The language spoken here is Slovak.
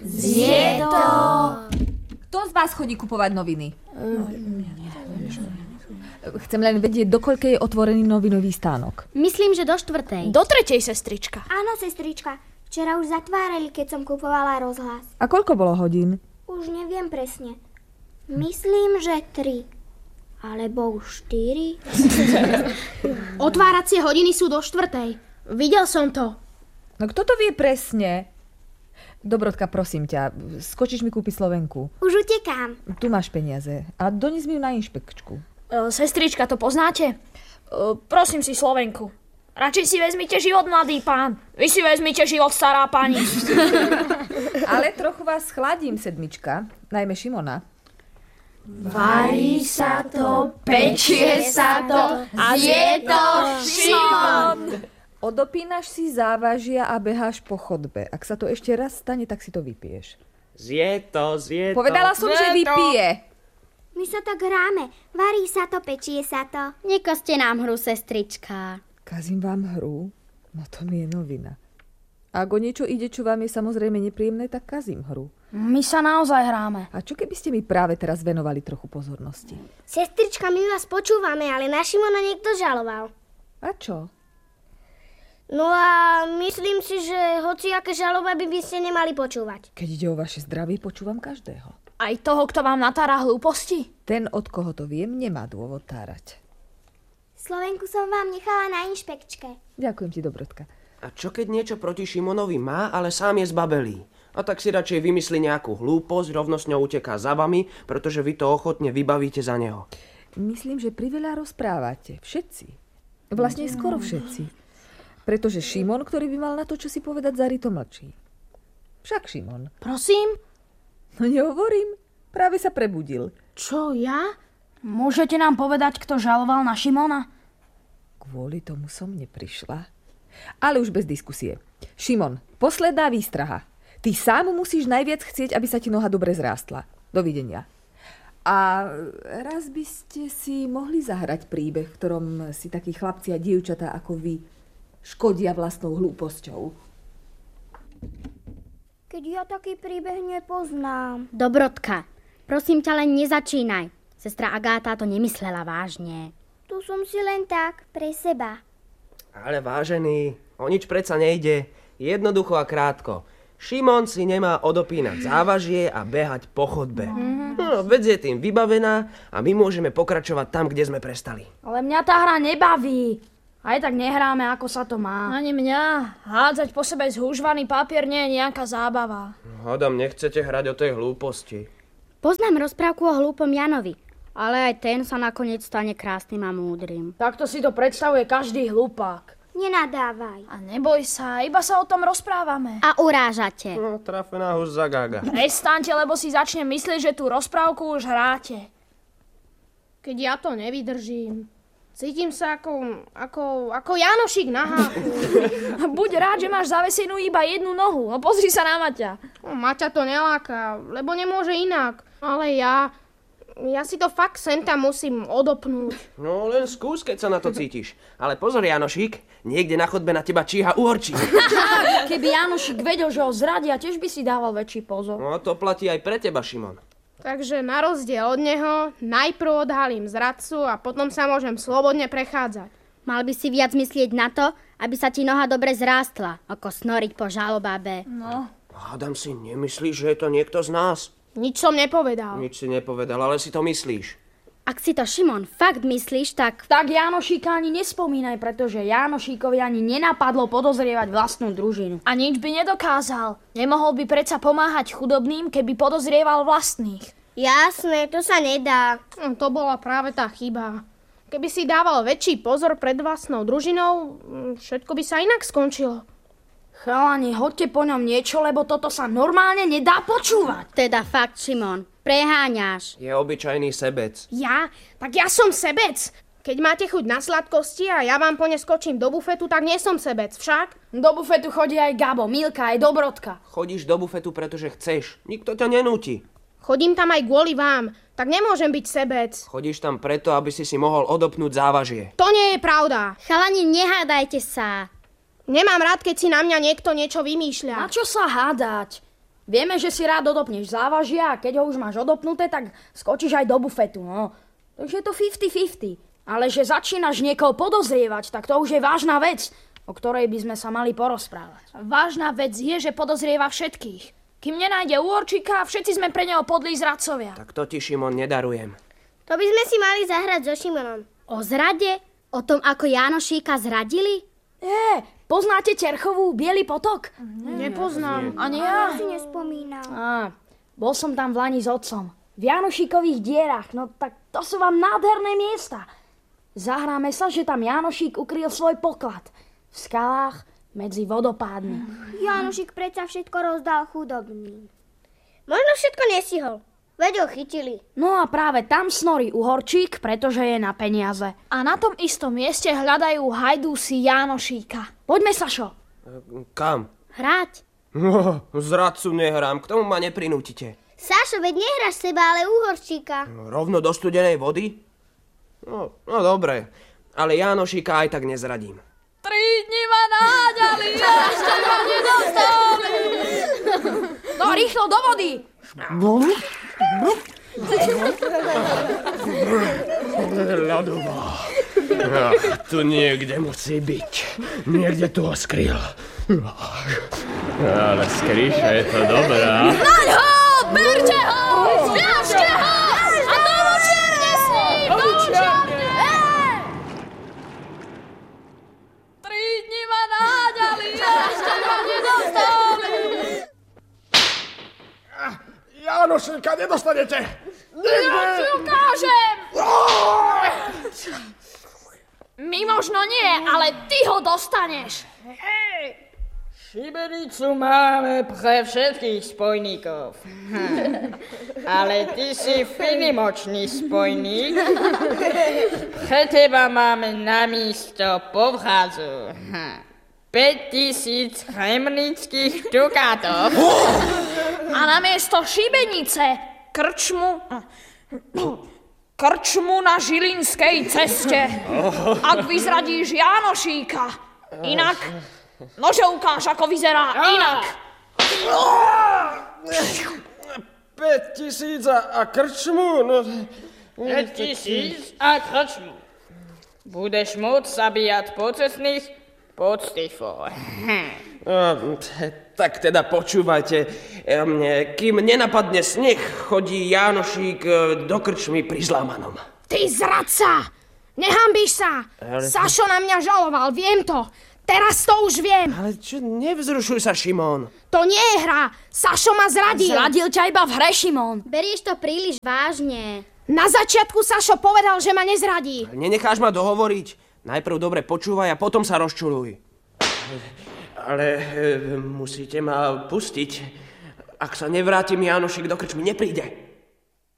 Zje to! Kto z vás chodí kupovať noviny? Chcem len vedieť, do koľkej je otvorený novinový stánok. Myslím, že do 4:00. Do 3:00, sestrička. Áno, sestrička. Včera už zatvárali, keď som kupovala rozhlas. A koľko bolo hodín? Už neviem presne. Myslím, že 3. Alebo už 4. Otváracie hodiny sú do 4:00. Videl som to. No kto to vie presne? Dobrodka, prosím ťa, skočíš mi kúpiť Slovenku. Už utekám. Tu máš peniaze a dones mi ju na inšpekčku. Sestrička, to poznáte? Prosím si Slovenku. Radšej si vezmite život, mladý pán. Vy si vezmite život, stará pani. Ale trochu vás chladím, sedmička, najmä Šimona. Varí sa to, pečie sa to a je to Šimon. Odopínaš si závažia a beháš po chodbe. Ak sa to ešte raz stane, tak si to vypiješ. Zje to. Povedala som, že vypije. My sa tak hráme. Varí sa to, pečie sa to. Nekazte nám hru, sestrička. Kazím vám hru? No to mi je novina. Ak o niečo ide, čo vám je samozrejme nepríjemné, tak kazím hru. My sa naozaj hráme. A čo keby ste mi práve teraz venovali trochu pozornosti? Sestrička, my vás počúvame, ale na Šimona niekto žaloval. A čo? No a myslím si, že hociaké žaloby by ste nemali počúvať. Keď ide o vaše zdravie, počúvam každého. Aj toho, kto vám natára hlúposti? Ten, od koho to viem, nemá dôvod tárať. Slovenku som vám nechala na inšpekčke. Ďakujem ti, Dobrodka. A čo keď niečo proti Šimonovi má, ale sám je zbabelý? A tak si radšej vymyslí nejakú hlúposť, rovno s ňou uteká za vami, pretože vy to ochotne vybavíte za neho. Myslím, že priveľa rozprávate. Všetci. Vlastne skoro všetci. Pretože Šimon, ktorý by mal na to, čo si povedať, zaryto mlčí. Však Šimon. Prosím? No nehovorím. Práve sa prebudil. Čo, ja? Môžete nám povedať, kto žaloval na Šimona? Kvôli tomu som neprišla. Ale už bez diskusie. Šimon, posledná výstraha. Ty sám musíš najviac chcieť, aby sa ti noha dobre zrástla. Dovidenia. A raz by ste si mohli zahrať príbeh, v ktorom si takí chlapci a dievčatá ako vy škodia vlastnou hlúposťou. Keď ja taký príbeh nepoznám. Dobrodka, prosím ťa, len nezačínaj. Sestra Agáta to nemyslela vážne. Tu som si len tak, pre seba. Ale vážený, o nič predsa nejde. Jednoducho a krátko. Šimon si nemá odopínať závažie a behať po chodbe. No, vec je tým vybavená a my môžeme pokračovať tam, kde sme prestali. Ale mňa tá hra nebaví. Aj tak nehráme, ako sa to má. Ani mňa. Hádzať po sebe zhúžvaný papier nie je nejaká zábava. Hádam, nechcete hrať o tej hlúposti. Poznám rozprávku o hlúpom Janovi, ale aj ten sa nakoniec stane krásnym a múdrym. Takto si to predstavuje každý hlupák. Nenadávaj. A neboj sa, iba sa o tom rozprávame. A urážate. No, trafená hus za gaga. Prestaňte, lebo si začne myslieť, že tú rozprávku už hráte. Keď ja to nevydržím, cítim sa ako Janošik na háku. Buď rád, že máš zavesenú iba jednu nohu. No pozri sa na Maťa. No, Maťa to neláka, lebo nemôže inak. Ale ja si to fakt sem tam musím odopnúť. No len skús, keď sa na to cítiš. Ale pozor, Janošik, niekde na chodbe na teba číha uhorčík. Keby Janošik vedel, že ho zradia, tiež by si dával väčší pozor. No to platí aj pre teba, Šimon. Takže na rozdiel od neho najprv odhalím zradcu a potom sa môžem slobodne prechádzať. Mal by si viac myslieť na to, aby sa ti noha dobre zrástla, ako snoriť po žalobabe. No. Hádam si, nemyslíš, že je to niekto z nás? Nič som nepovedal. Nič si nepovedal, ale si to myslíš. Ak si to, Šimon, fakt myslíš, tak... Tak Janošíka ani nespomínaj, pretože Janošíkovi ani nenapadlo podozrievať vlastnú družinu. A nič by nedokázal. Nemohol by predsa pomáhať chudobným, keby podozrieval vlastných. Jasné, to sa nedá. To bola práve tá chyba. Keby si dával väčší pozor pred vlastnou družinou, všetko by sa inak skončilo. Chalani, hoďte po ňom niečo, lebo toto sa normálne nedá počúvať. Teda fakt, Šimon, preháňaš. Je obyčajný sebec. Ja? Tak ja som sebec. Keď máte chuť na sladkosti a ja vám po ne skočím do bufetu, tak nie som sebec, však? Do bufetu chodí aj Gabo, Milka, aj Dobrodka. Chodíš do bufetu, pretože chceš. Nikto ťa nenúti. Chodím tam aj kvôli vám, tak nemôžem byť sebec. Chodíš tam preto, aby si mohol odopnúť závažie. To nie je pravda. Chalani, nehádajte sa. Nemám rád, keď si na mňa niekto niečo vymýšľa. Na čo sa hádať? Vieme, že si rád odopneš závažia a keď ho už máš odopnuté, tak skočíš aj do bufetu, no. Takže je to 50-50. Ale že začínaš niekoho podozrievať, tak to už je vážna vec, o ktorej by sme sa mali porozprávať. Vážna vec je, že podozrieva všetkých. Kým nenájde Uhorčíka, všetci sme pre neho podlí zradcovia. Tak to ti, Šimon, nedarujem. To by sme si mali zahrať so Šimonom. O zrade? O tom, ako Jánošíka zradili? Poznáte Terchovú Bielý potok? Nepoznám. Ani Ja ja. si nespomínam. Bol som tam v Lani s otcom. V Jánošíkových dierach, no tak to sú vám nádherné miesta. Zahráme sa, že tam Jánošík ukryl svoj poklad. V skalách medzi vodopádmi. Jánošik predsa všetko rozdal chudobným. Možno všetko nestihol. Veď ho chytili. No a práve tam snorí Uhorčík, pretože je na peniaze. A na tom istom mieste hľadajú hajdúsi Jánošíka. Poďme, Sašo. Kam? Hrať? No, zradcu nehrám, k tomu ma neprinútite. Sašo, veď nehráš seba, ale Uhorčíka. Rovno do studenej vody? No dobre, ale Jánošíka aj tak nezradím. 3 dni ma náďali, ešte ma nedostali. No rýchlo do vody! Ľadová. Tu niekde musí byť. Niekde tu ho skryl. Ale skryša je to dobrá. Naň ho! Berte ho! Zviažte ho! A do lučiarne s ním! Do lučiarne! 3 dni ma náďali, ešte ma nedostali. Jánošíka nedostanete! Ja ti ukážem! My možno nie, ale ty ho dostaneš. Šibenicu máme pre všetkých spojníkov. Ale ty si finimočný spojník. Pre teba máme na místo povrazu 5000 chemnických dukátov. A namiesto šibenice krčmu na Žilinskej ceste. Ak vyzradíš Jánošíka. Inak, nože ukáž, ako vyzerá inak. 5000 a krčmu? No... 5000 a krčmu. Budeš môcť zabíjať pocestných poctivou. Tak teda počúvajte, kým nenapadne sneh, chodí Jánošík do krčmy pri Zlámanom. Ty zradca! Nehambíš sa! Sašo na mňa žaloval, viem to. Teraz to už viem. Ale čo, nevzrušuj sa, Šimón. To nie je hra. Sašo ma zradil. Zradil ťa iba v hre, Šimón. Berieš to príliš vážne. Na začiatku Sašo povedal, že ma nezradí. Nenecháš ma dohovoriť? Najprv dobre počúvaj a potom sa rozčuľuj. Ale musíte ma pustiť. Ak sa nevrátim, Jánošík do krčmy nepríde.